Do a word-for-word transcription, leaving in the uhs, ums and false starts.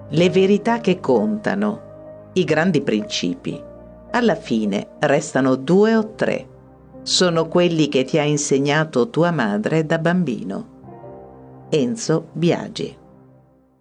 Le verità che contano, i grandi principi, alla fine restano due o tre. Sono quelli che ti ha insegnato tua madre da bambino. Enzo Biagi.